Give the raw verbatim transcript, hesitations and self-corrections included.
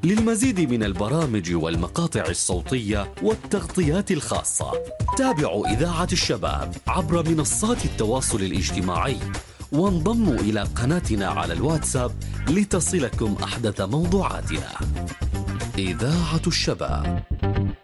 للمزيد من البرامج والمقاطع الصوتية والتغطيات الخاصة تابعوا إذاعة الشباب عبر منصات التواصل الاجتماعي، وانضموا إلى قناتنا على الواتساب لتصلكم أحدث موضوعاتنا. إذاعة الشباب.